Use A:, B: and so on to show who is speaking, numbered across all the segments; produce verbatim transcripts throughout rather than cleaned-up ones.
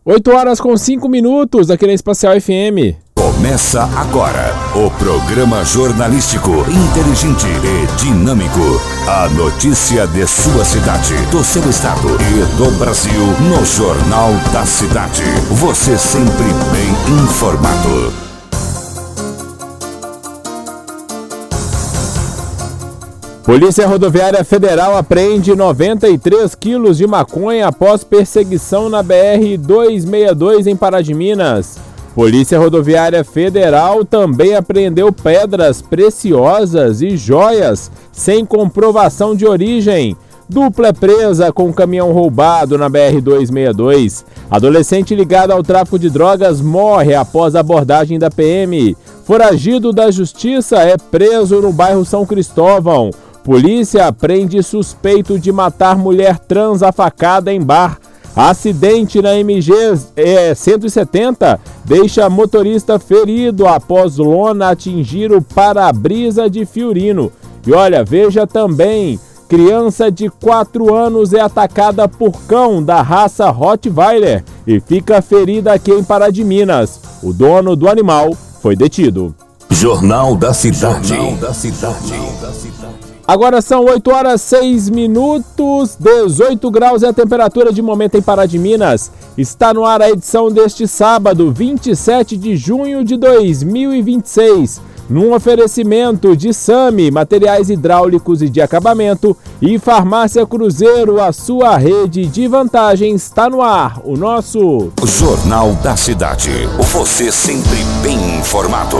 A: oito horas com cinco minutos aqui na Espacial F M.
B: Começa agora o programa jornalístico inteligente e dinâmico. A notícia de sua cidade, do seu estado e do Brasil no Jornal da Cidade. Você sempre bem informado.
A: Polícia Rodoviária Federal apreende noventa e três quilos de maconha após perseguição na B R duzentos e sessenta e dois em Pará de Minas. Polícia Rodoviária Federal também apreendeu pedras preciosas e joias sem comprovação de origem. Dupla presa com caminhão roubado na B R duzentos e sessenta e dois. Adolescente ligado ao tráfico de drogas morre após abordagem da P M. Foragido da Justiça é preso no bairro São Cristóvão. Polícia prende suspeito de matar mulher trans a facada em bar. Acidente na M G cento e setenta deixa motorista ferido após lona atingir o para-brisa de Fiorino. E olha, veja também, criança de quatro anos é atacada por cão da raça Rottweiler e fica ferida aqui em Pará de Minas. O dono do animal foi detido.
B: Jornal da Cidade. Jornal da
A: Cidade. Agora são oito horas e seis minutos, dezoito graus é a temperatura de momento em Pará de Minas. Está no ar a edição deste sábado, vinte e sete de junho de dois mil e vinte e seis. Num oferecimento de Sami, materiais hidráulicos e de acabamento, e Farmácia Cruzeiro, a sua rede de vantagens, está no ar. O nosso
B: Jornal da Cidade. Você sempre bem informado.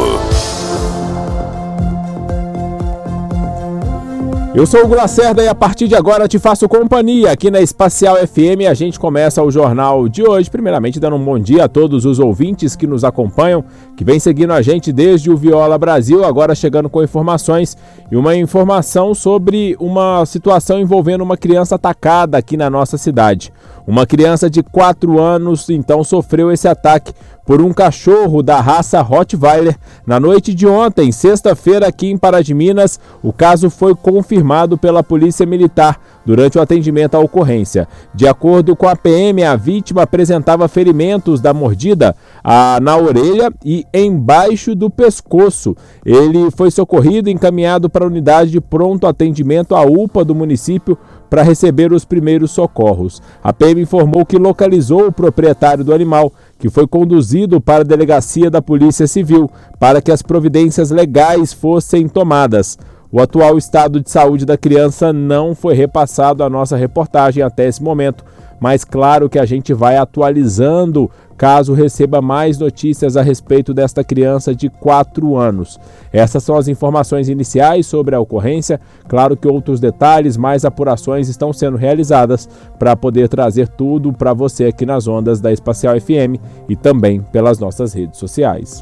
A: Eu sou o Lacerda e a partir de agora te faço companhia aqui na Espacial F M. A gente começa o jornal de hoje, primeiramente dando um bom dia a todos os ouvintes que nos acompanham, que vem seguindo a gente desde o Viola Brasil, agora chegando com informações e uma informação sobre uma situação envolvendo uma criança atacada aqui na nossa cidade. Uma criança de quatro anos, então, sofreu esse ataque por um cachorro da raça Rottweiler na noite de ontem, sexta-feira, aqui em Pará de Minas. O caso foi confirmado pela Polícia Militar durante o atendimento à ocorrência. De acordo com a P M, a vítima apresentava ferimentos da mordida a, na orelha e embaixo do pescoço. Ele foi socorrido e encaminhado para a unidade de pronto atendimento à U P A do município para receber os primeiros socorros. A P M informou que localizou o proprietário do animal, que foi conduzido para a delegacia da Polícia Civil para que as providências legais fossem tomadas. O atual estado de saúde da criança não foi repassado à nossa reportagem até esse momento, mas claro que a gente vai atualizando caso receba mais notícias a respeito desta criança de quatro anos. Essas são as informações iniciais sobre a ocorrência. Claro que outros detalhes, mais apurações estão sendo realizadas para poder trazer tudo para você aqui nas ondas da Espacial F M e também pelas nossas redes sociais.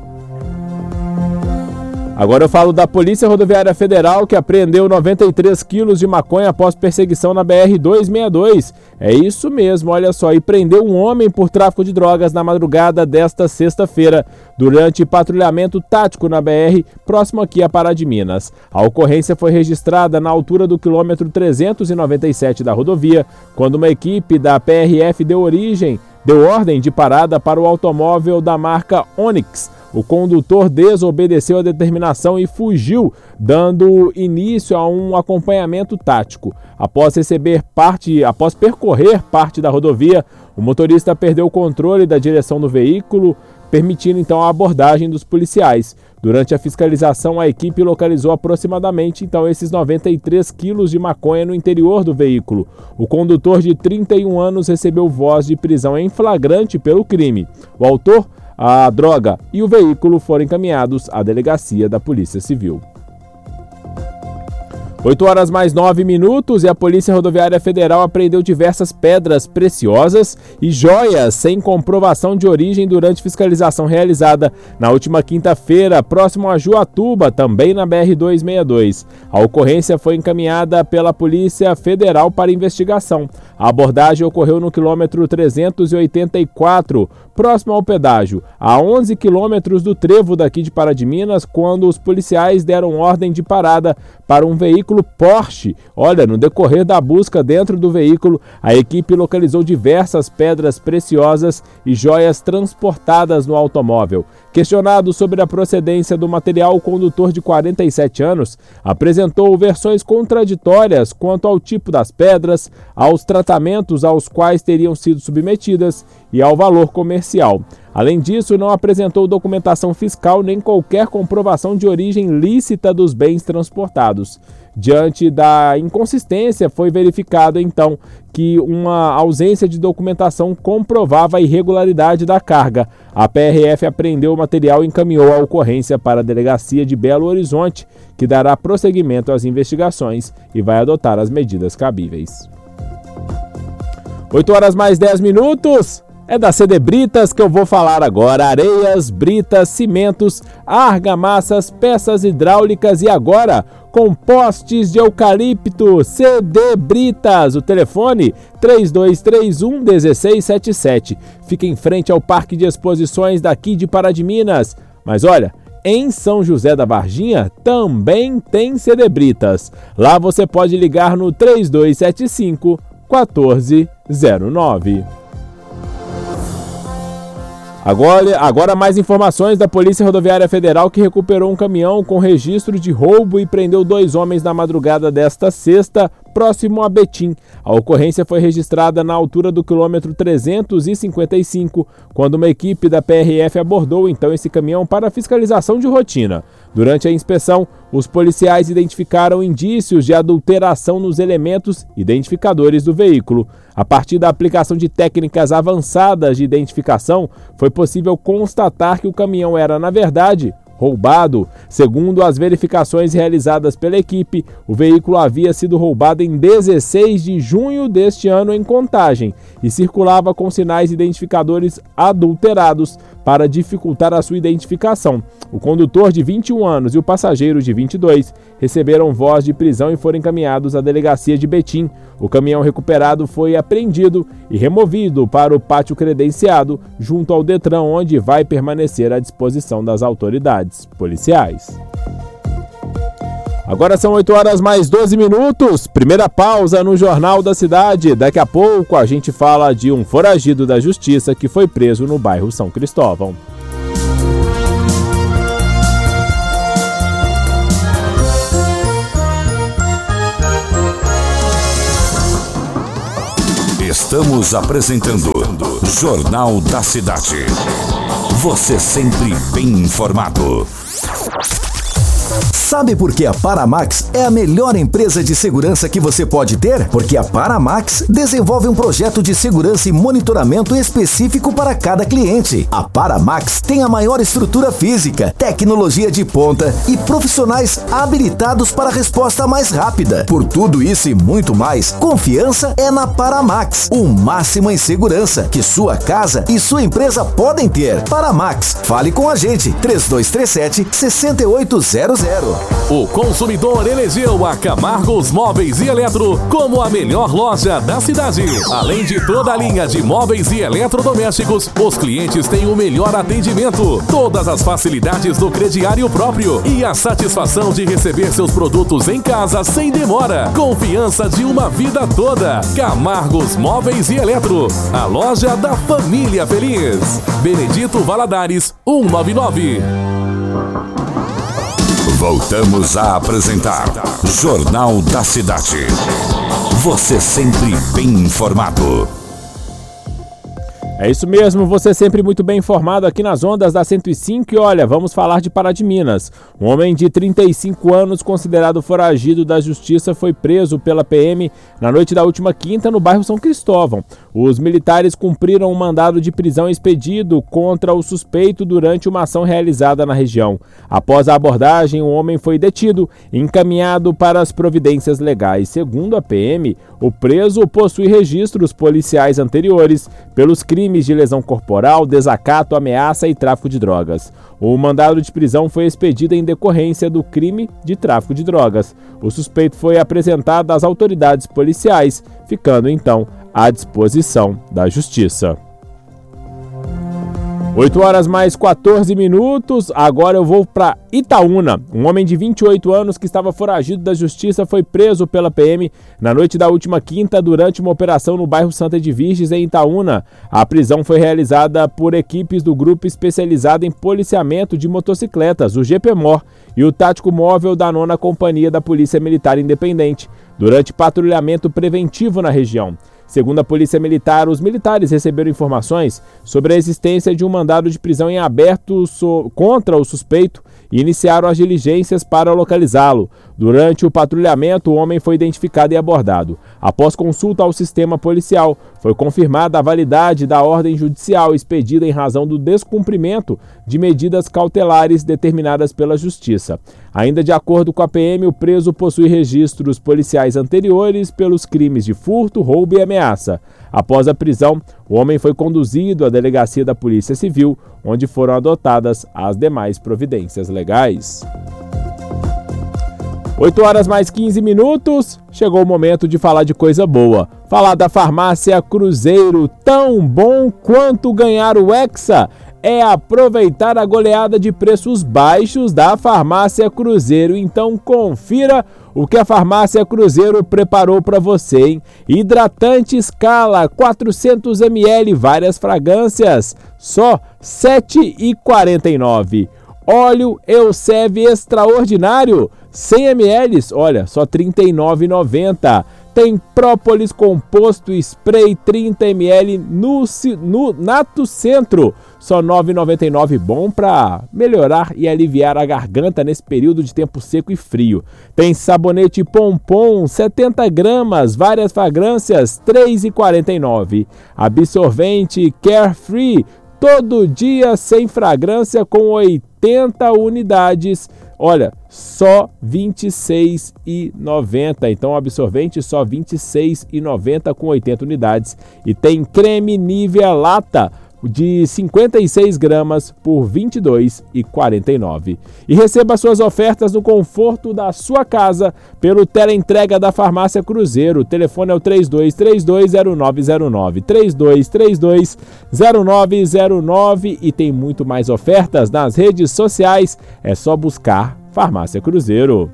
A: Agora eu falo da Polícia Rodoviária Federal, que apreendeu noventa e três quilos de maconha após perseguição na B R duzentos e sessenta e dois. É isso mesmo, olha só, e prendeu um homem por tráfico de drogas na madrugada desta sexta-feira, durante patrulhamento tático na B R, próximo aqui a Pará de Minas. A ocorrência foi registrada na altura do quilômetro trezentos e noventa e sete da rodovia, quando uma equipe da P R F deu origem, deu ordem de parada para o automóvel da marca Onix. O condutor desobedeceu a determinação e fugiu, dando início a um acompanhamento tático. Após receber parte, após percorrer parte da rodovia, o motorista perdeu o controle da direção do veículo, permitindo então a abordagem dos policiais. Durante a fiscalização, a equipe localizou aproximadamente então esses noventa e três quilos de maconha no interior do veículo. O condutor de trinta e um anos recebeu voz de prisão em flagrante pelo crime. O autor, a droga e o veículo foram encaminhados à delegacia da Polícia Civil. oito horas mais nove minutos e a Polícia Rodoviária Federal apreendeu diversas pedras preciosas e joias sem comprovação de origem durante fiscalização realizada na última quinta-feira, próximo a Juatuba, também na B R duzentos e sessenta e dois. A ocorrência foi encaminhada pela Polícia Federal para investigação. A abordagem ocorreu no quilômetro trezentos e oitenta e quatro, próximo ao pedágio, a onze quilômetros do trevo daqui de Pará de Minas, quando os policiais deram ordem de parada para um veículo veículo Porsche. Olha, no decorrer da busca dentro do veículo, a equipe localizou diversas pedras preciosas e joias transportadas no automóvel. Questionado sobre a procedência do material, o condutor de quarenta e sete anos apresentou versões contraditórias quanto ao tipo das pedras, aos tratamentos aos quais teriam sido submetidas e ao valor comercial. Além disso, não apresentou documentação fiscal nem qualquer comprovação de origem lícita dos bens transportados. Diante da inconsistência, foi verificado então que uma ausência de documentação comprovava a irregularidade da carga. A P R F apreendeu o material e encaminhou a ocorrência para a Delegacia de Belo Horizonte, que dará prosseguimento às investigações e vai adotar as medidas cabíveis. oito horas mais dez minutos. É da C D Britas que eu vou falar agora. Areias, britas, cimentos, argamassas, peças hidráulicas e agora compostes de eucalipto. C D Britas. O telefone três dois três um, um seis sete sete. Fica em frente ao Parque de Exposições daqui de Pará de Minas. Mas olha, em São José da Varginha também tem C D Britas. Lá você pode ligar no três dois sete cinco, um quatro zero nove. Agora, agora mais informações da Polícia Rodoviária Federal, que recuperou um caminhão com registro de roubo e prendeu dois homens na madrugada desta sexta, próximo a Betim. A ocorrência foi registrada na altura do quilômetro trezentos e cinquenta e cinco, quando uma equipe da P R F abordou então esse caminhão para fiscalização de rotina. Durante a inspeção, os policiais identificaram indícios de adulteração nos elementos identificadores do veículo. A partir da aplicação de técnicas avançadas de identificação, foi possível constatar que o caminhão era, na verdade, roubado. Segundo as verificações realizadas pela equipe, o veículo havia sido roubado em dezesseis de junho deste ano em Contagem e circulava com sinais identificadores adulterados para dificultar a sua identificação. O condutor de vinte e um anos e o passageiro de vinte e dois receberam voz de prisão e foram encaminhados à delegacia de Betim. O caminhão recuperado foi apreendido e removido para o pátio credenciado junto ao Detran, onde vai permanecer à disposição das autoridades policiais. Agora são oito horas mais doze minutos, primeira pausa no Jornal da Cidade. Daqui a pouco a gente fala de um foragido da justiça que foi preso no bairro São Cristóvão.
B: Estamos apresentando Jornal da Cidade. Você sempre bem informado.
C: Sabe por que a Paramax é a melhor empresa de segurança que você pode ter? Porque a Paramax desenvolve um projeto de segurança e monitoramento específico para cada cliente. A Paramax tem a maior estrutura física, tecnologia de ponta e profissionais habilitados para a resposta mais rápida. Por tudo isso e muito mais, confiança é na Paramax. O máximo em segurança que sua casa e sua empresa podem ter. Paramax, fale com a gente. três dois três sete, seis oito zero zero.
D: O consumidor elegeu a Camargos Móveis e Eletro como a melhor loja da cidade. Além de toda a linha de móveis e eletrodomésticos, os clientes têm o melhor atendimento, todas as facilidades do crediário próprio e a satisfação de receber seus produtos em casa sem demora. Confiança de uma vida toda. Camargos Móveis e Eletro, a loja da família feliz. Benedito Valadares, cento e noventa e nove.
B: Voltamos a apresentar Jornal da Cidade. Você sempre bem informado.
A: É isso mesmo, você sempre muito bem informado aqui nas ondas da cento e cinco e olha, vamos falar de Pará de Minas. Um homem de trinta e cinco anos, considerado foragido da justiça, foi preso pela P M na noite da última quinta no bairro São Cristóvão. Os militares cumpriram um mandado de prisão expedido contra o suspeito durante uma ação realizada na região. Após a abordagem, o homem foi detido e encaminhado para as providências legais. Segundo a P M, o preso possui registros policiais anteriores pelos crimes de lesão corporal, desacato, ameaça e tráfico de drogas. O mandado de prisão foi expedido em decorrência do crime de tráfico de drogas. O suspeito foi apresentado às autoridades policiais, ficando então à disposição da Justiça. oito horas mais quatorze minutos, agora eu vou para Itaúna. Um homem de vinte e oito anos que estava foragido da justiça foi preso pela P M na noite da última quinta durante uma operação no bairro Santa de Virges, em Itaúna. A prisão foi realizada por equipes do Grupo Especializado em Policiamento de Motocicletas, o G P M O R, e o Tático Móvel da nona Companhia da Polícia Militar Independente, durante patrulhamento preventivo na região. Segundo a Polícia Militar, os militares receberam informações sobre a existência de um mandado de prisão em aberto so- contra o suspeito e iniciaram as diligências para localizá-lo. Durante o patrulhamento, o homem foi identificado e abordado. Após consulta ao sistema policial, foi confirmada a validade da ordem judicial expedida em razão do descumprimento de medidas cautelares determinadas pela Justiça. Ainda de acordo com a P M, o preso possui registros policiais anteriores pelos crimes de furto, roubo e ameaça. Após a prisão, o homem foi conduzido à delegacia da Polícia Civil, onde foram adotadas as demais providências legais. oito horas mais quinze minutos, chegou o momento de falar de coisa boa. Falar da Farmácia Cruzeiro, tão bom quanto ganhar o Hexa. É aproveitar a goleada de preços baixos da Farmácia Cruzeiro. Então confira o que a Farmácia Cruzeiro preparou para você, hein? Hidratante Scala, quatrocentos mililitros, várias fragrâncias, só sete reais e quarenta e nove centavos. Óleo Elseve Extraordinário, cem mililitros, olha, só trinta e nove reais e noventa centavos. Tem própolis composto spray trinta mililitros no, no Nato Centro, só nove reais e noventa e nove centavos, bom para melhorar e aliviar a garganta nesse período de tempo seco e frio. Tem sabonete Pompom, setenta gramas, várias fragrâncias, três reais e quarenta e nove centavos. Absorvente Carefree, todo dia sem fragrância com oitenta unidades, olha, só vinte e seis reais e noventa centavos. Então, absorvente só vinte e seis reais e noventa centavos com oitenta unidades. E tem creme Nivea Lata de cinquenta e seis gramas por vinte e dois reais e quarenta e nove centavos. E receba suas ofertas no conforto da sua casa pelo teleentrega da Farmácia Cruzeiro. O telefone é o três dois três dois zero nove zero nove, três dois três dois zero nove zero nove, e tem muito mais ofertas nas redes sociais. É só buscar Farmácia Cruzeiro.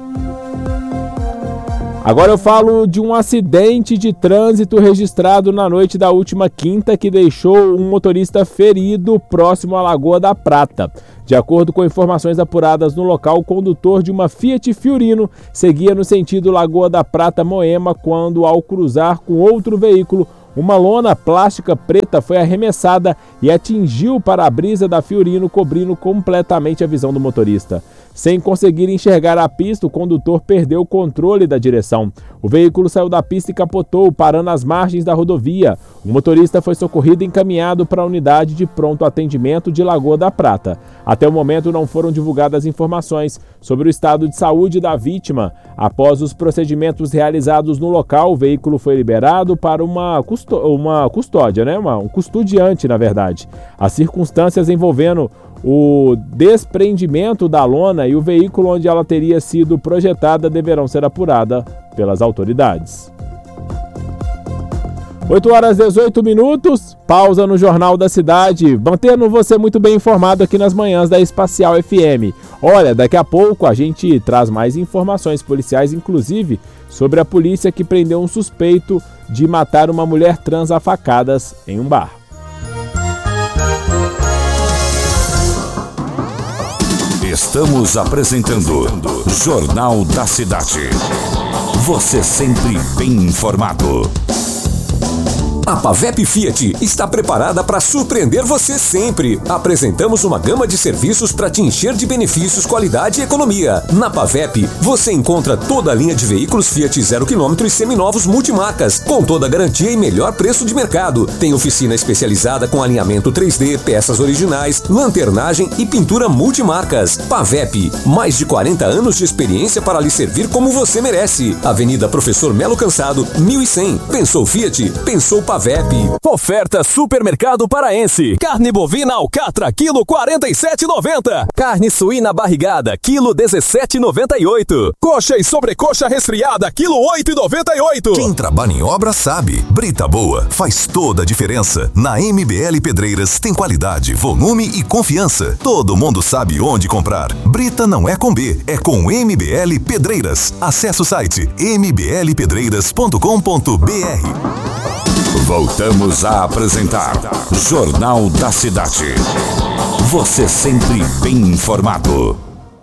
A: Agora eu falo de um acidente de trânsito registrado na noite da última quinta que deixou um motorista ferido próximo à Lagoa da Prata. De acordo com informações apuradas no local, o condutor de uma Fiat Fiorino seguia no sentido Lagoa da Prata-Moema quando, ao cruzar com outro veículo, uma lona plástica preta foi arremessada e atingiu o para-brisa da Fiorino, cobrindo completamente a visão do motorista. Sem conseguir enxergar a pista, o condutor perdeu o controle da direção. O veículo saiu da pista e capotou, parando às margens da rodovia. O motorista foi socorrido e encaminhado para a unidade de pronto atendimento de Lagoa da Prata. Até o momento não foram divulgadas informações sobre o estado de saúde da vítima. Após os procedimentos realizados no local, o veículo foi liberado para uma, custó- uma custódia, né? uma, um custodiante, na verdade. As circunstâncias envolvendo o desprendimento da lona e o veículo onde ela teria sido projetada deverão ser apuradas pelas autoridades. oito horas e dezoito minutos, pausa no Jornal da Cidade, mantendo você muito bem informado aqui nas manhãs da Espacial F M. Olha, daqui a pouco a gente traz mais informações policiais, inclusive sobre a polícia que prendeu um suspeito de matar uma mulher trans a facadas em um bar.
B: Estamos apresentando Jornal da Cidade. Você sempre bem informado.
E: A Pavep Fiat está preparada para surpreender você sempre. Apresentamos uma gama de serviços para te encher de benefícios, qualidade e economia. Na Pavep, você encontra toda a linha de veículos Fiat zero quilômetro e seminovos multimarcas, com toda a garantia e melhor preço de mercado. Tem oficina especializada com alinhamento três D, peças originais, lanternagem e pintura multimarcas. Pavep, mais de quarenta anos de experiência para lhe servir como você merece. Avenida Professor Melo Cansado, mil e cem. Pensou Fiat? Pensou Pavep. Pavep.
F: Oferta Supermercado Paraense. Carne bovina alcatra, quilo quarenta e sete reais e noventa centavos. Carne suína barrigada, quilo dezessete reais e noventa e oito centavos. Coxa e sobrecoxa resfriada, quilo oito reais e noventa e oito centavos.
B: Quem trabalha em obra sabe. Brita boa faz toda a diferença. Na M B L Pedreiras tem qualidade, volume e confiança. Todo mundo sabe onde comprar. Brita não é com B, é com M B L Pedreiras. Acesse o site m b l pedreiras ponto com ponto b r. Voltamos a apresentar Jornal da Cidade. Você sempre bem informado.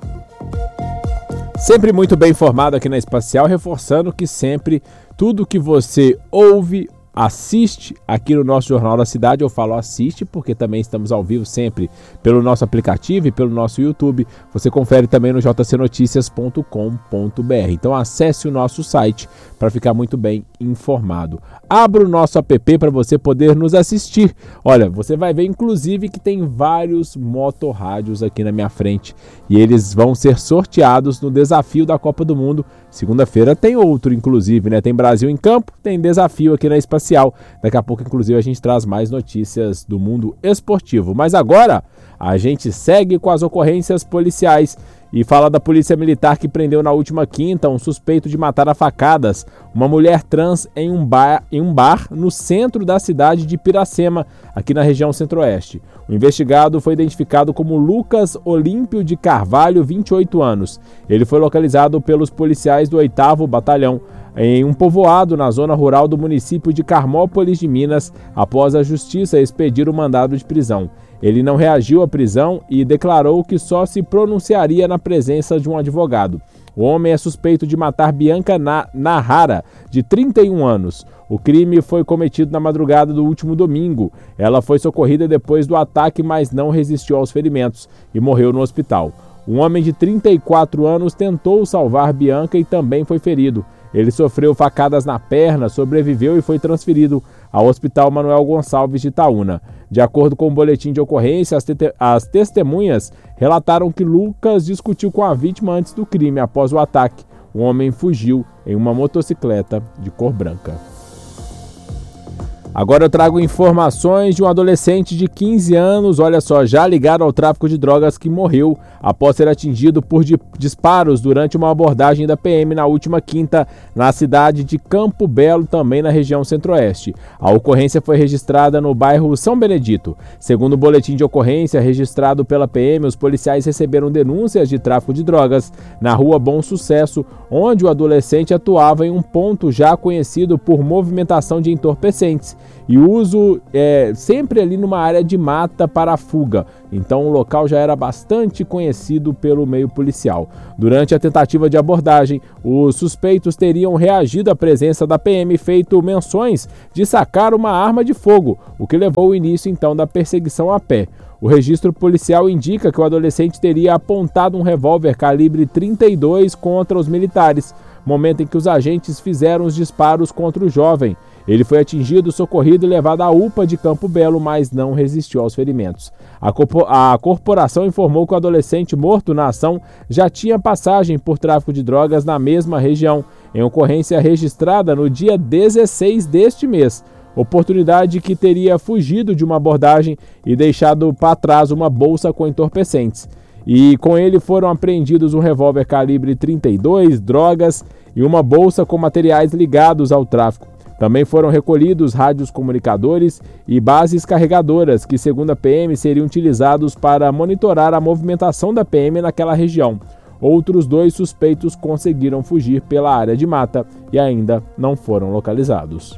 A: Sempre muito bem informado aqui na Espacial, reforçando que sempre tudo que você ouve, assiste aqui no nosso Jornal da Cidade, eu falo assiste porque também estamos ao vivo sempre pelo nosso aplicativo e pelo nosso YouTube. Você confere também no j c noticias ponto com ponto b r. Então acesse o nosso site para ficar muito bem informado. Abra o nosso app para você poder nos assistir. Olha, você vai ver inclusive que tem vários motorrádios aqui na minha frente e eles vão ser sorteados no desafio da Copa do Mundo. Segunda-feira tem outro, inclusive, né? Tem Brasil em Campo, tem desafio aqui na Espacial. Daqui a pouco, inclusive, a gente traz mais notícias do mundo esportivo. Mas agora, a gente segue com as ocorrências policiais e fala da Polícia Militar que prendeu na última quinta um suspeito de matar a facadas uma mulher trans em um bar, em um bar no centro da cidade de Piracema, aqui na região centro-oeste. O investigado foi identificado como Lucas Olímpio de Carvalho, vinte e oito anos. Ele foi localizado pelos policiais do oitavo Batalhão em um povoado na zona rural do município de Carmópolis de Minas, após a justiça expedir o mandado de prisão. Ele não reagiu à prisão e declarou que só se pronunciaria na presença de um advogado. O homem é suspeito de matar Bianca Nahara, de trinta e um anos. O crime foi cometido na madrugada do último domingo. Ela foi socorrida depois do ataque, mas não resistiu aos ferimentos e morreu no hospital. Um homem de trinta e quatro anos tentou salvar Bianca e também foi ferido. Ele sofreu facadas na perna, sobreviveu e foi transferido ao Hospital Manuel Gonçalves de Itaúna. De acordo com o boletim de ocorrência, as, te- as testemunhas relataram que Lucas discutiu com a vítima antes do crime. Após o ataque, o homem fugiu em uma motocicleta de cor branca. Agora eu trago informações de um adolescente de quinze anos, olha só, já ligado ao tráfico de drogas, que morreu após ser atingido por disparos durante uma abordagem da P M na última quinta na cidade de Campo Belo, também na região centro-oeste. A ocorrência foi registrada no bairro São Benedito. Segundo o boletim de ocorrência registrado pela P M, os policiais receberam denúncias de tráfico de drogas na rua Bom Sucesso, onde o adolescente atuava em um ponto já conhecido por movimentação de entorpecentes e uso é, sempre ali numa área de mata para a fuga. Então o local já era bastante conhecido pelo meio policial. Durante a tentativa de abordagem, os suspeitos teriam reagido à presença da P M e feito menções de sacar uma arma de fogo, o que levou ao início então da perseguição a pé. O registro policial indica que o adolescente teria apontado um revólver calibre trinta e dois contra os militares, momento em que os agentes fizeram os disparos contra o jovem. Ele foi atingido, socorrido e levado à U P A de Campo Belo, mas não resistiu aos ferimentos. A, corpo- a corporação informou que o adolescente morto na ação já tinha passagem por tráfico de drogas na mesma região, em ocorrência registrada no dia dezesseis deste mês. Oportunidade que teria fugido de uma abordagem e deixado para trás uma bolsa com entorpecentes. E com ele foram apreendidos um revólver calibre trinta e dois, drogas e uma bolsa com materiais ligados ao tráfico. Também foram recolhidos rádios comunicadores e bases carregadoras que, segundo a P M, seriam utilizados para monitorar a movimentação da P M naquela região. Outros dois suspeitos conseguiram fugir pela área de mata e ainda não foram localizados.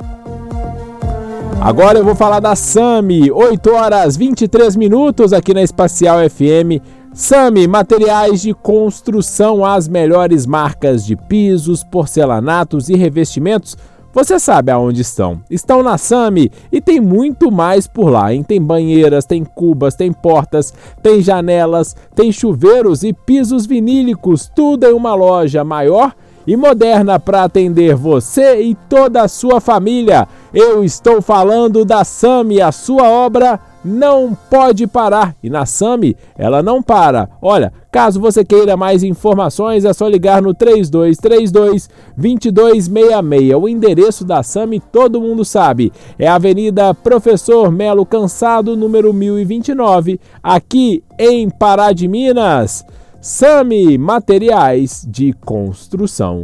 A: Agora eu vou falar da Sami, oito horas e vinte e três minutos aqui na Espacial F M. Sami, materiais de construção, as melhores marcas de pisos, porcelanatos e revestimentos. Você sabe aonde estão? Estão na Sami e tem muito mais por lá, hein? Tem banheiras, tem cubas, tem portas, tem janelas, tem chuveiros e pisos vinílicos, tudo em uma loja maior e moderna para atender você e toda a sua família. Eu estou falando da Sami, a sua obra não pode parar. E na SAMI, ela não para. Olha, caso você queira mais informações, é só ligar no três dois três dois, dois dois seis seis. O endereço da SAMI todo mundo sabe. É a Avenida Professor Melo Cansado, número mil e vinte e nove, aqui em Pará de Minas. SAMI Materiais de Construção.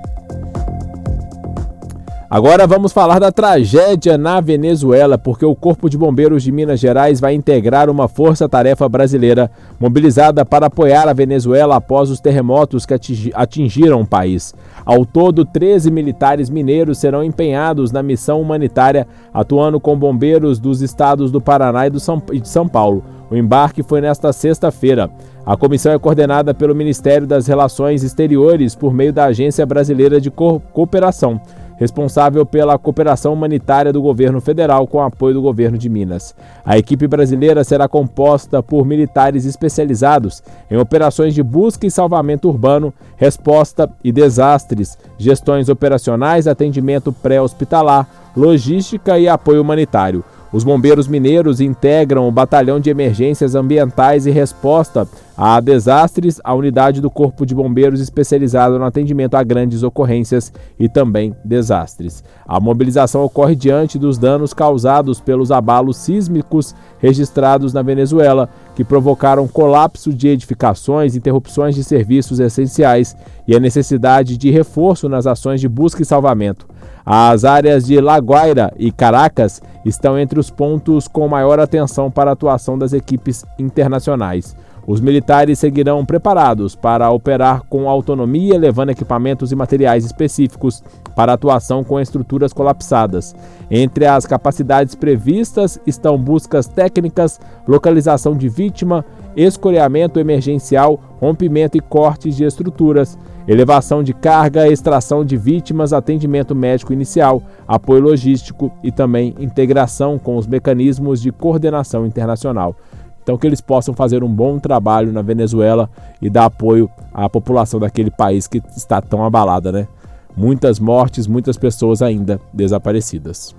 A: Agora vamos falar da tragédia na Venezuela, porque o Corpo de Bombeiros de Minas Gerais vai integrar uma força-tarefa brasileira mobilizada para apoiar a Venezuela após os terremotos que atingiram o país. Ao todo, treze militares mineiros serão empenhados na missão humanitária, atuando com bombeiros dos estados do Paraná e de São Paulo. O embarque foi nesta sexta-feira. A comissão é coordenada pelo Ministério das Relações Exteriores por meio da Agência Brasileira de Co- Cooperação, responsável pela cooperação humanitária do governo federal com apoio do governo de Minas. A equipe brasileira será composta por militares especializados em operações de busca e salvamento urbano, resposta e desastres, gestões operacionais, atendimento pré-hospitalar, logística e apoio humanitário. Os bombeiros mineiros integram o Batalhão de Emergências Ambientais e Resposta a Desastres, a unidade do Corpo de Bombeiros especializada no atendimento a grandes ocorrências e também desastres. A mobilização ocorre diante dos danos causados pelos abalos sísmicos registrados na Venezuela, que provocaram colapso de edificações, interrupções de serviços essenciais e a necessidade de reforço nas ações de busca e salvamento. As áreas de La Guaira e Caracas estão entre os pontos com maior atenção para a atuação das equipes internacionais. Os militares seguirão preparados para operar com autonomia, levando equipamentos e materiais específicos para atuação com estruturas colapsadas. Entre as capacidades previstas estão buscas técnicas, localização de vítima, escoreamento emergencial, rompimento e cortes de estruturas, elevação de carga, extração de vítimas, atendimento médico inicial, apoio logístico e também integração com os mecanismos de coordenação internacional. Então, que eles possam fazer um bom trabalho na Venezuela e dar apoio à população daquele país que está tão abalada, né? Muitas mortes, muitas pessoas ainda desaparecidas.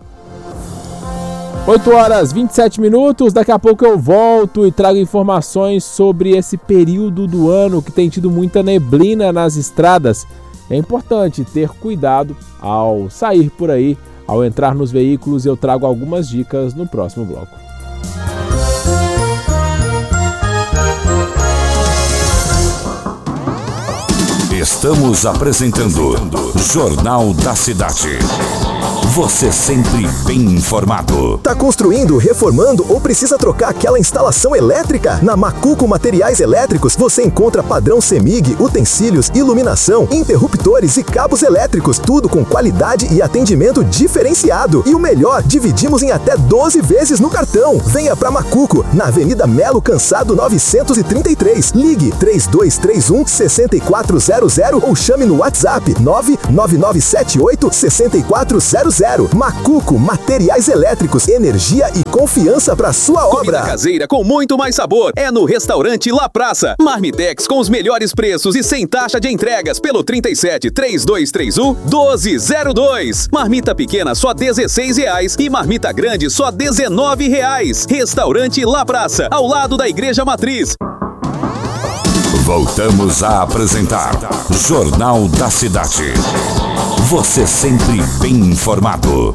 A: oito horas e vinte e sete minutos, daqui a pouco eu volto e trago informações sobre esse período do ano que tem tido muita neblina nas estradas. É importante ter cuidado ao sair por aí, ao entrar nos veículos. Eu trago algumas dicas no próximo bloco.
B: Estamos apresentando Jornal da Cidade. Você sempre bem informado.
C: Tá construindo, reformando ou precisa trocar aquela instalação elétrica? Na Macuco Materiais Elétricos você encontra padrão CEMIG, utensílios, iluminação, interruptores e cabos elétricos, tudo com qualidade e atendimento diferenciado. E o melhor, dividimos em até doze vezes no cartão. Venha pra Macuco, na Avenida Melo Cansado novecentos e trinta e três. Ligue três dois três um, seis quatro zero zero ou chame no WhatsApp nove nove nove sete oito, seis quatro zero zero. Macuco Materiais Elétricos, energia e confiança para sua obra.
F: Comida caseira com muito mais sabor é no Restaurante La Praça. Marmitex com os melhores preços e sem taxa de entregas pelo trinta e sete, três dois três um, doze zero dois. Marmita pequena só dezesseis reais e marmita grande só dezenove reais. Restaurante La Praça, ao lado da Igreja Matriz.
B: Voltamos a apresentar Jornal da Cidade. Você sempre bem informado.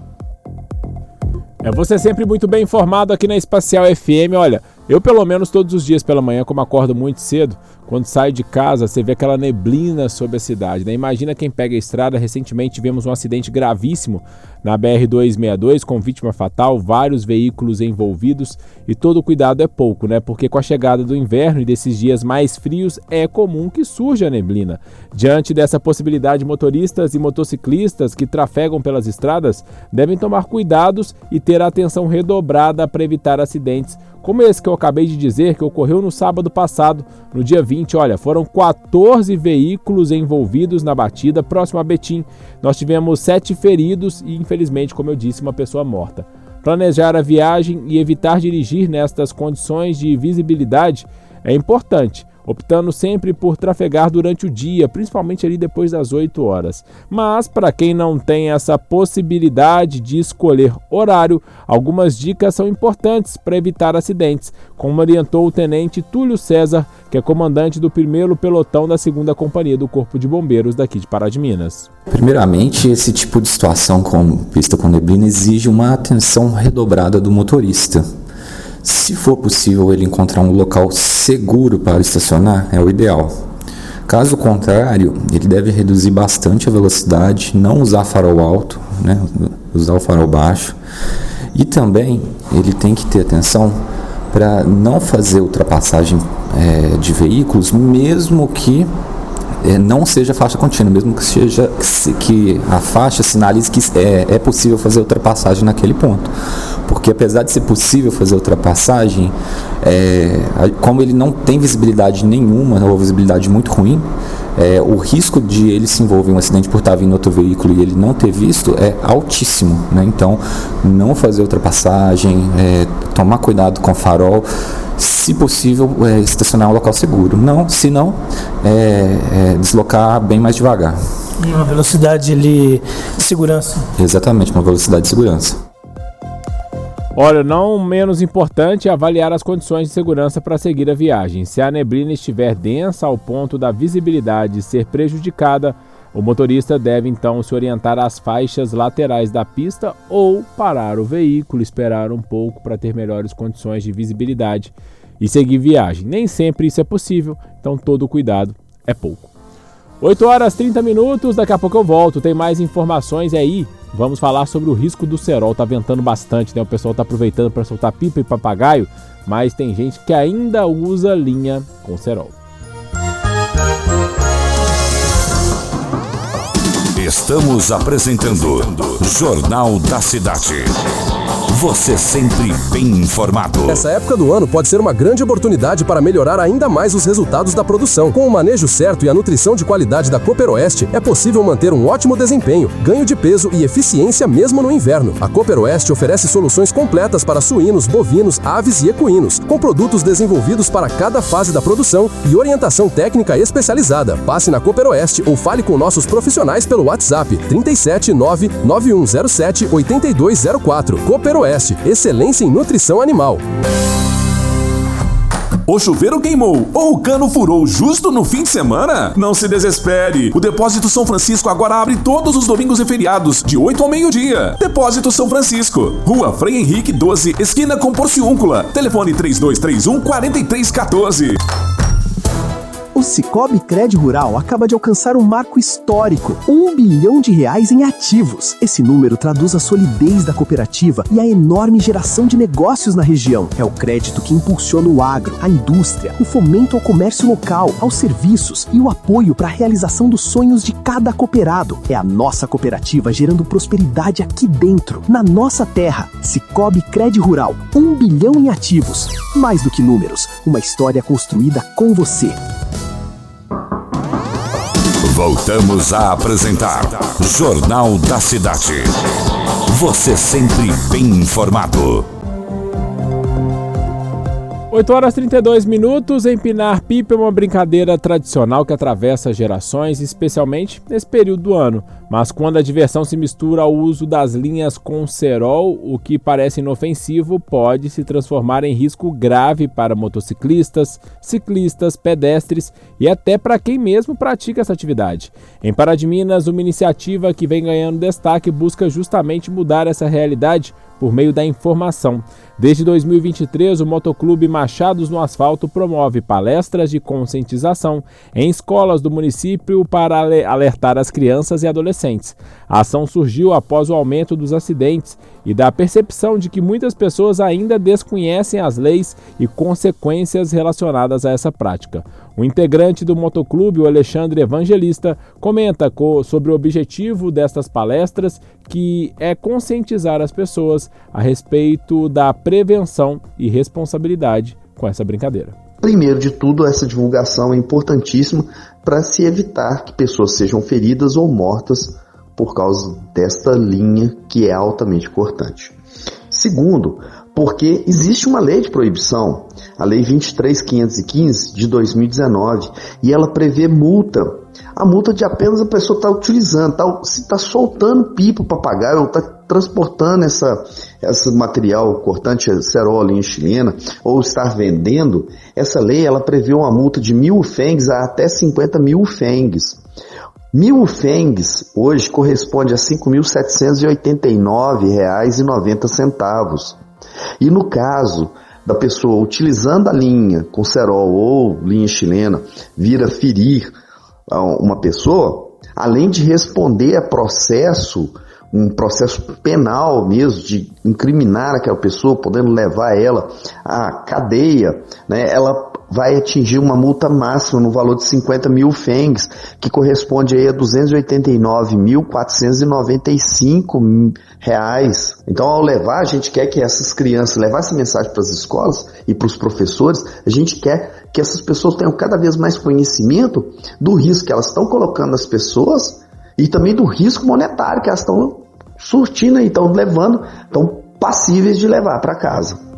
A: É você sempre muito bem informado aqui na Espacial F M. Olha, eu pelo menos todos os dias pela manhã, como acordo muito cedo, quando saio de casa, você vê aquela neblina sobre a cidade, né? Imagina quem pega a estrada. Recentemente tivemos um acidente gravíssimo na B R duzentos e sessenta e dois com vítima fatal, vários veículos envolvidos e todo cuidado é pouco, né? Porque com a chegada do inverno e desses dias mais frios é comum que surja a neblina. Diante dessa possibilidade, motoristas e motociclistas que trafegam pelas estradas devem tomar cuidados e ter a atenção redobrada para evitar acidentes como esse que eu acabei de dizer, que ocorreu no sábado passado, no dia vinte. Olha, foram quatorze veículos envolvidos na batida próximo a Betim. Nós tivemos sete feridos e, infelizmente, como eu disse, uma pessoa morta. Planejar a viagem e evitar dirigir nestas condições de visibilidade é importante. optando sempre por trafegar durante o dia, principalmente ali depois das oito horas. Mas, para quem não tem essa possibilidade de escolher horário, algumas dicas são importantes para evitar acidentes, como orientou o tenente Túlio César, que é comandante do primeiro pelotão da segunda Companhia do Corpo de Bombeiros daqui de Pará de Minas.
G: Primeiramente, esse tipo de situação com pista com neblina exige uma atenção redobrada do motorista. Se for possível ele encontrar um local seguro para estacionar, é o ideal. Caso contrário, ele deve reduzir bastante a velocidade, não usar farol alto, né, usar o farol baixo. E também ele tem que ter atenção para não fazer ultrapassagem é, de veículos, mesmo que é, não seja faixa contínua, mesmo que seja que a faixa sinalize que é, é possível fazer ultrapassagem naquele ponto. Porque apesar de ser possível fazer ultrapassagem, é, como ele não tem visibilidade nenhuma, ou visibilidade muito ruim, é, o risco de ele se envolver em um acidente por estar vindo outro veículo e ele não ter visto é altíssimo, né? Então, não fazer ultrapassagem, é, tomar cuidado com o farol, se possível, é, estacionar em um local seguro. Não, se não, é, é, deslocar bem mais devagar.
H: Uma velocidade ali de segurança.
G: Exatamente, uma velocidade de segurança.
A: Olha, não menos importante é avaliar as condições de segurança para seguir a viagem. Se a neblina estiver densa ao ponto da visibilidade ser prejudicada, o motorista deve então se orientar às faixas laterais da pista ou parar o veículo, esperar um pouco para ter melhores condições de visibilidade e seguir viagem. Nem sempre isso é possível, então todo cuidado é pouco. oito horas e trinta minutos, daqui a pouco eu volto, tem mais informações aí. Vamos falar sobre o risco do cerol. Tá ventando bastante, né? O pessoal tá aproveitando para soltar pipa e papagaio, mas tem gente que ainda usa linha com cerol.
B: Estamos apresentando Jornal da Cidade. Você sempre bem informado.
F: Essa época do ano pode ser uma grande oportunidade para melhorar ainda mais os resultados da produção. Com o manejo certo e a nutrição de qualidade da Cooper Oeste, é possível manter um ótimo desempenho, ganho de peso e eficiência mesmo no inverno. A Cooper Oeste oferece soluções completas para suínos, bovinos, aves e equinos, com produtos desenvolvidos para cada fase da produção e orientação técnica especializada. Passe na Cooper Oeste ou fale com nossos profissionais pelo WhatsApp trinta e sete nove nove um zero sete oito dois zero quatro. Cooper Oeste. Excelência em nutrição animal.
I: O chuveiro queimou ou o cano furou justo no fim de semana? Não se desespere. O Depósito São Francisco agora abre todos os domingos e feriados, de oito ao meio-dia. Depósito São Francisco, Rua Frei Henrique doze, esquina com Porciúncula. Telefone três dois três um, quatro três um quatro.
J: O Sicoob Cred Rural acaba de alcançar um marco histórico, um bilhão de reais em ativos. Esse número traduz a solidez da cooperativa e a enorme geração de negócios na região. É o crédito que impulsiona o agro, a indústria, o fomento ao comércio local, aos serviços e o apoio para a realização dos sonhos de cada cooperado. É a nossa cooperativa gerando prosperidade aqui dentro, na nossa terra. Sicoob Cred Rural, um bilhão em ativos. Mais do que números, uma história construída com você.
B: Voltamos a apresentar Jornal da Cidade. Você sempre bem informado.
A: oito horas e trinta e dois minutos. Empinar pipa é uma brincadeira tradicional que atravessa gerações, especialmente nesse período do ano. Mas quando a diversão se mistura ao uso das linhas com cerol, o que parece inofensivo pode se transformar em risco grave para motociclistas, ciclistas, pedestres e até para quem mesmo pratica essa atividade. Em Pará de Minas, uma iniciativa que vem ganhando destaque busca justamente mudar essa realidade por meio da informação. Desde dois mil e vinte e três, o Motoclube Machados no Asfalto promove palestras de conscientização em escolas do município para alertar as crianças e adolescentes. A ação surgiu após o aumento dos acidentes e da percepção de que muitas pessoas ainda desconhecem as leis e consequências relacionadas a essa prática. O integrante do Motoclube, o Alexandre Evangelista, comenta sobre o objetivo destas palestras, que é conscientizar as pessoas a respeito da prevenção e responsabilidade com essa brincadeira.
K: Primeiro de tudo, essa divulgação é importantíssima para se evitar que pessoas sejam feridas ou mortas por causa desta linha que é altamente cortante. Segundo, porque existe uma lei de proibição, a Lei vinte e três mil quinhentos e quinze de dois mil e dezenove, e ela prevê multa. A multa de apenas a pessoa estar tá utilizando, tá, se está soltando pipa, papagaio, ou está transportando essa, esse material cortante, cerol, linha chilena, ou estar vendendo, essa lei ela prevê uma multa de mil fengs a até cinquenta mil fengs. Mil fengs hoje corresponde a cinco mil setecentos e oitenta e nove reais e noventa centavos. E no caso da pessoa utilizando a linha com cerol ou linha chilena, vir a ferir uma pessoa, além de responder a processo, um processo penal mesmo, de incriminar aquela pessoa, podendo levar ela à cadeia, né, ela vai atingir uma multa máxima no valor de cinquenta mil fengs, que corresponde aí a duzentos e oitenta e nove mil quatrocentos e noventa e cinco reais. Então, ao levar, a gente quer que essas crianças, levar essa mensagem para as escolas e para os professores, a gente quer que essas pessoas tenham cada vez mais conhecimento do risco que elas estão colocando as pessoas e também do risco monetário que elas estão surtindo e estão levando, estão passíveis de levar para casa.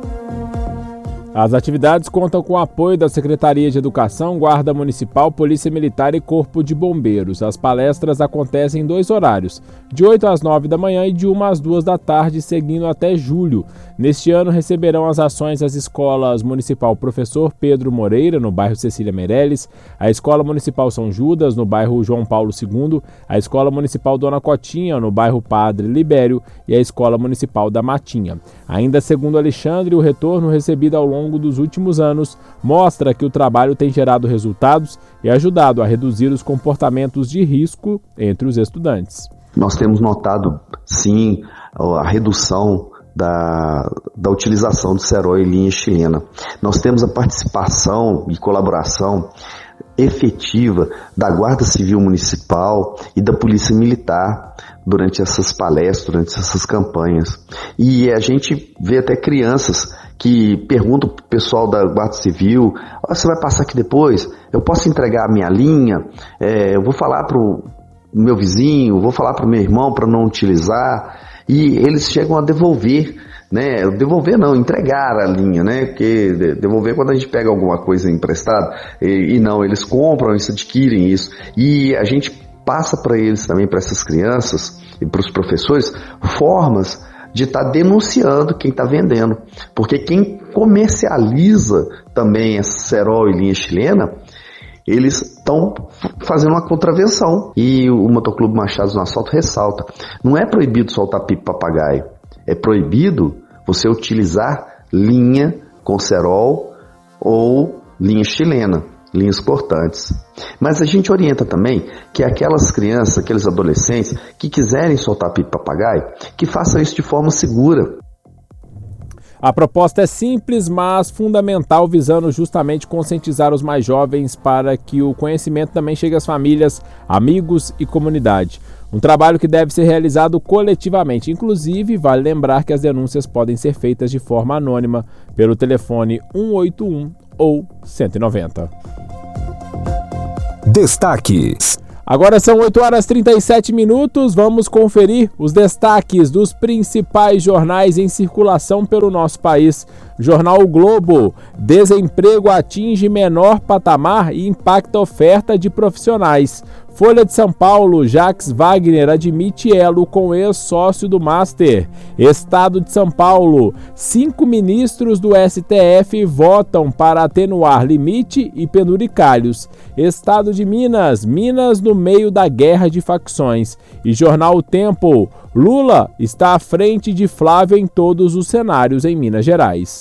A: As atividades contam com o apoio da Secretaria de Educação, Guarda Municipal, Polícia Militar e Corpo de Bombeiros. As palestras acontecem em dois horários, de oito às nove da manhã e de uma às duas da tarde, seguindo até julho. Neste ano receberão as ações as escolas Municipal Professor Pedro Moreira, no bairro Cecília Meirelles, a Escola Municipal São Judas, no bairro João Paulo segundo, a Escola Municipal Dona Cotinha, no bairro Padre Libério, e a Escola Municipal da Matinha. Ainda segundo Alexandre, o retorno recebido ao longo dos últimos anos mostra que o trabalho tem gerado resultados e ajudado a reduzir os comportamentos de risco entre os estudantes.
K: Nós temos notado, sim, a redução da, da utilização do cerol e linha chilena. Nós temos a participação e colaboração efetiva da Guarda Civil Municipal e da Polícia Militar durante essas palestras, durante essas campanhas. E a gente vê até crianças que perguntam para o pessoal da Guarda Civil: oh, você vai passar aqui depois? Eu posso entregar a minha linha? É, eu vou falar para o meu vizinho, vou falar para o meu irmão para não utilizar. E eles chegam a devolver, né? Devolver não, entregar a linha, né? Porque devolver quando a gente pega alguma coisa emprestada, e, e não, eles compram isso, adquirem isso. E a gente passa para eles também, para essas crianças e para os professores, formas de estar tá denunciando quem está vendendo. Porque quem comercializa também essa cerol e linha chilena, eles estão fazendo uma contravenção. E o Motoclube Machados no Asfalto ressalta: não é proibido soltar pipa papagaio, é proibido você utilizar linha com cerol ou linha chilena, linhas cortantes. Mas a gente orienta também que aquelas crianças, aqueles adolescentes que quiserem soltar pipa papagaio, que façam isso de forma segura.
A: A proposta é simples, mas fundamental, visando justamente conscientizar os mais jovens para que o conhecimento também chegue às famílias, amigos e comunidade. Um trabalho que deve ser realizado coletivamente. Inclusive, vale lembrar que as denúncias podem ser feitas de forma anônima pelo telefone um oito um ou cento e noventa.
C: Destaques.
A: Agora são oito horas e trinta e sete minutos, vamos conferir os destaques dos principais jornais em circulação pelo nosso país. Jornal O Globo: desemprego atinge menor patamar e impacta a oferta de profissionais. Folha de São Paulo: Jacques Wagner admite elo com ex-sócio do Master. Estado de São Paulo: cinco ministros do S T F votam para atenuar limite e penduricalhos. Estado de Minas: Minas no meio da guerra de facções. E Jornal O Tempo: Lula está à frente de Flávio em todos os cenários em Minas Gerais.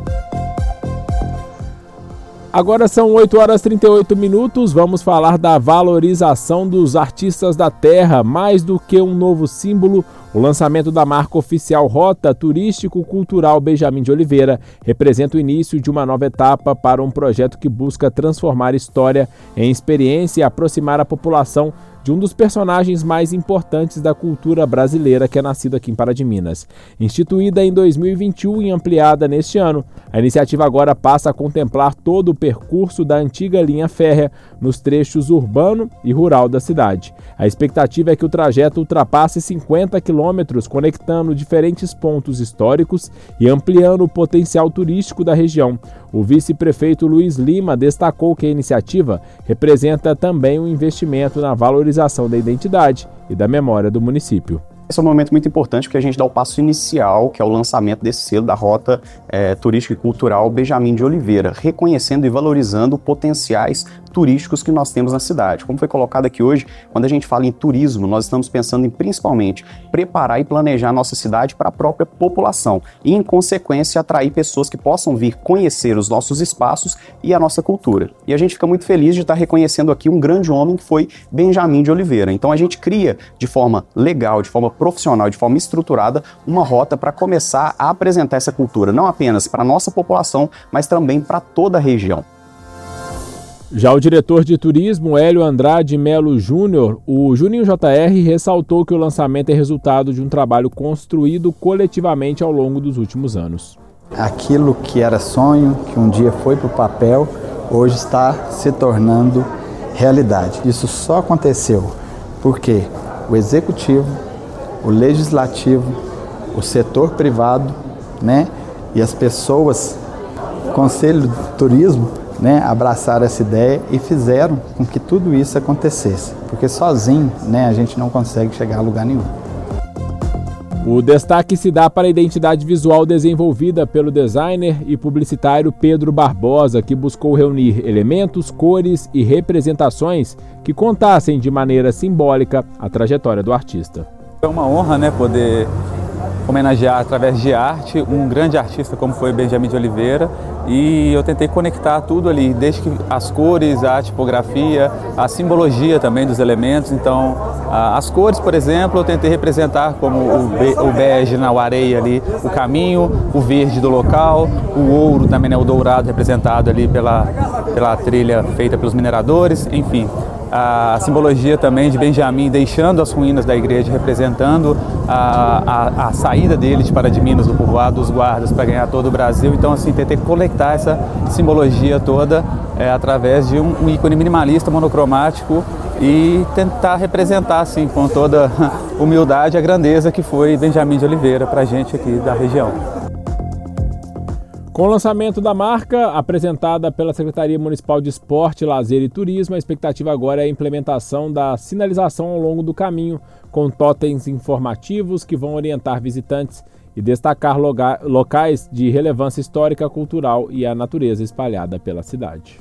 A: Agora são oito horas e trinta e oito minutos, vamos falar da valorização dos artistas da terra. Mais do que um novo símbolo, o lançamento da marca oficial Rota Turístico-Cultural Benjamin de Oliveira representa o início de uma nova etapa para um projeto que busca transformar história em experiência e aproximar a população de um dos personagens mais importantes da cultura brasileira, que é nascido aqui em Pará de Minas. Instituída em dois mil e vinte e um e ampliada neste ano, a iniciativa agora passa a contemplar todo o percurso da antiga linha férrea nos trechos urbano e rural da cidade. A expectativa é que o trajeto ultrapasse cinquenta quilômetros quilômetros, conectando diferentes pontos históricos e ampliando o potencial turístico da região. O vice-prefeito Luiz Lima destacou que a iniciativa representa também um investimento na valorização da identidade e da memória do município.
L: Esse é um momento muito importante porque a gente dá o passo inicial, que é o lançamento desse selo da Rota é, Turística e Cultural Benjamin de Oliveira, reconhecendo e valorizando potenciais turísticos que nós temos na cidade. Como foi colocado aqui hoje, quando a gente fala em turismo, nós estamos pensando em principalmente preparar e planejar a nossa cidade para a própria população e, em consequência, atrair pessoas que possam vir conhecer os nossos espaços e a nossa cultura. E a gente fica muito feliz de estar reconhecendo aqui um grande homem que foi Benjamin de Oliveira. Então a gente cria de forma legal, de forma profissional, de forma estruturada, uma rota para começar a apresentar essa cultura, não apenas para a nossa população, mas também para toda a região.
A: Já o diretor de turismo, Hélio Andrade Melo Júnior, o Juninho J R, ressaltou que o lançamento é resultado de um trabalho construído coletivamente ao longo dos últimos anos.
M: Aquilo que era sonho, que um dia foi para o papel, hoje está se tornando realidade. Isso só aconteceu porque o executivo, o legislativo, o setor privado, né, e as pessoas, o Conselho do Turismo, né, abraçaram essa ideia e fizeram com que tudo isso acontecesse, porque sozinho, né, a gente não consegue chegar a lugar nenhum.
A: O destaque se dá para a identidade visual desenvolvida pelo designer e publicitário Pedro Barbosa, que buscou reunir elementos, cores e representações que contassem de maneira simbólica a trajetória do artista.
N: É uma honra, né, poder homenagear através de arte um grande artista como foi Benjamin de Oliveira, e eu tentei conectar tudo ali, desde que as cores, a tipografia, a simbologia também dos elementos. Então, as cores, por exemplo, eu tentei representar como o bege na areia ali, o caminho, o verde do local, o ouro também, né, o dourado representado ali pela, pela trilha feita pelos mineradores, enfim. A simbologia também de Benjamin deixando as ruínas da igreja, representando a, a, a saída dele de Pará de Minas, do povoado dos guardas, para ganhar todo o Brasil. Então, assim, tentei conectar essa simbologia toda é, através de um, um ícone minimalista, monocromático, e tentar representar, assim, com toda humildade, a grandeza que foi Benjamin de Oliveira para a gente aqui da região.
A: Com o lançamento da marca, apresentada pela Secretaria Municipal de Esporte, Lazer e Turismo, a expectativa agora é a implementação da sinalização ao longo do caminho, com totens informativos que vão orientar visitantes e destacar locais de relevância histórica, cultural e a natureza espalhada pela cidade.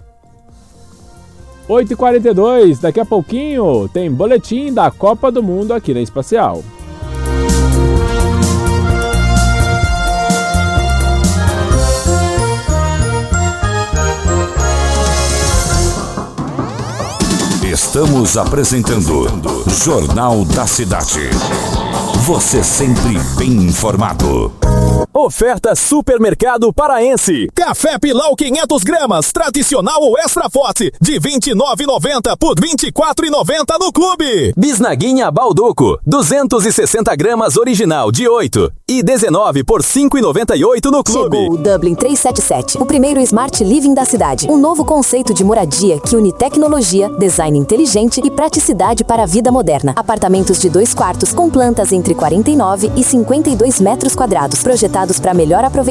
A: oito e quarenta e dois, daqui a pouquinho tem boletim da Copa do Mundo aqui na Espacial.
B: Estamos apresentando Jornal da Cidade. Você sempre bem informado.
F: Oferta Supermercado Paraense. Café Pilau quinhentas gramas, tradicional ou extra forte, de vinte e nove reais e noventa centavos por vinte e quatro reais e noventa centavos no Clube. Bisnaguinha Balduco, duzentos e sessenta gramas original, de oito e dezenove por cinco reais e noventa e oito centavos no Clube.
O: Chegou o Dublin trezentos e setenta e sete, o primeiro Smart Living da cidade. Um novo conceito de moradia que une tecnologia, design inteligente e praticidade para a vida moderna. Apartamentos de dois quartos com plantas entre quarenta e nove e cinquenta e dois metros quadrados, projetados para melhor aproveitamento